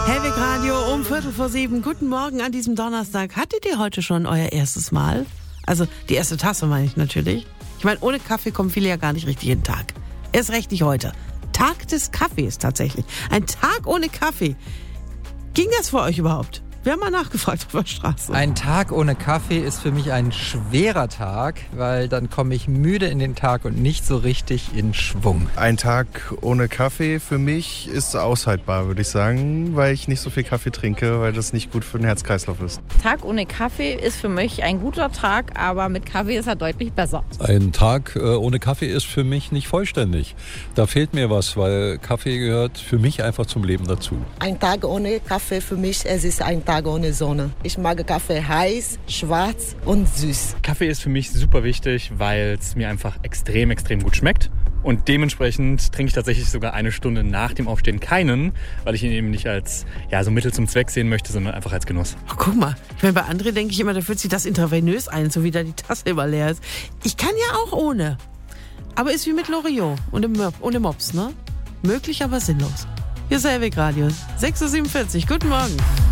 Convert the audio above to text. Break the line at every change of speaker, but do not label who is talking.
Hellwig Radio um 6:15. Guten Morgen an diesem Donnerstag. Hattet ihr heute schon euer erstes Mal? Also die erste Tasse meine ich natürlich. Ich meine, ohne Kaffee kommen viele ja gar nicht richtig in den Tag. Erst recht nicht heute. Tag des Kaffees tatsächlich. Ein Tag ohne Kaffee. Ging das für euch überhaupt? Wir haben mal nachgefragt auf der Straße.
Ein Tag ohne Kaffee ist für mich ein schwerer Tag, weil dann komme ich müde in den Tag und nicht so richtig in Schwung.
Ein Tag ohne Kaffee für mich ist aushaltbar, würde ich sagen, weil ich nicht so viel Kaffee trinke, weil das nicht gut für den Herz-Kreislauf ist.
Tag ohne Kaffee ist für mich ein guter Tag, aber mit Kaffee ist er deutlich besser.
Ein Tag ohne Kaffee ist für mich nicht vollständig. Da fehlt mir was, weil Kaffee gehört für mich einfach zum Leben dazu.
Ein Tag ohne Kaffee für mich, es ist ein Tag ohne Sonne. Ich mag Kaffee heiß, schwarz und süß.
Kaffee ist für mich super wichtig, weil es mir einfach extrem gut schmeckt. Und dementsprechend trinke ich tatsächlich sogar eine Stunde nach dem Aufstehen keinen, weil ich ihn eben nicht als so Mittel zum Zweck sehen möchte, sondern einfach als Genuss.
Oh, guck mal, ich meine, bei André denke ich immer, da fühlt sich das intravenös ein, so wie da die Tasse immer leer ist. Ich kann ja auch ohne. Aber ist wie mit Loriot und dem Mops, ne? Möglich, aber sinnlos. Hier ist Hellwig Radio, 6:47 Uhr. Guten Morgen.